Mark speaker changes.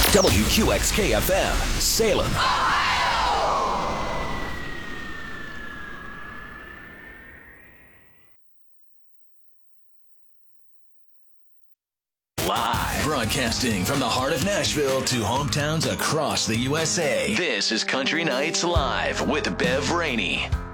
Speaker 1: WQXK-FM, Salem. Live. Broadcasting from the heart of Nashville to hometowns across the USA. This is Country Nights Live with Bev Rainey.